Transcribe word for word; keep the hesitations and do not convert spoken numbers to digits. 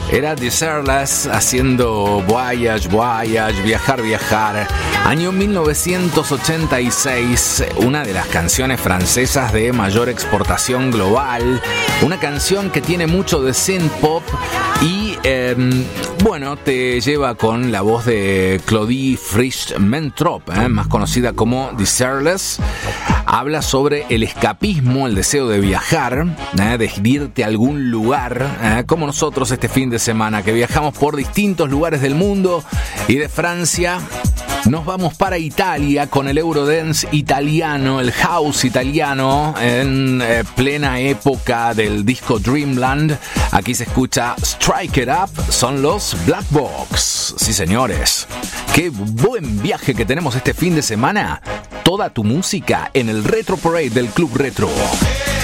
Era Desireless haciendo Voyage, Voyage, viajar, viajar. Año mil novecientos ochenta y seis, una de las canciones francesas de mayor exportación global. Una canción que tiene mucho de synth pop y, eh, bueno, te lleva con la voz de Claudie Frisch-Mentrop, eh, más conocida como Desireless. Habla sobre el escapismo, el deseo de viajar, eh, de irte a algún lugar, eh, como nosotros este fin de semana, que viajamos por distintos lugares del mundo y de Francia nos vamos para Italia con el Eurodance italiano, el house italiano, en eh, plena época del disco Dreamland. Aquí se escucha Strike It Up, son los Black Box. Sí, señores, qué buen viaje que tenemos este fin de semana. Toda tu música en el Retro Parade del Club Retro.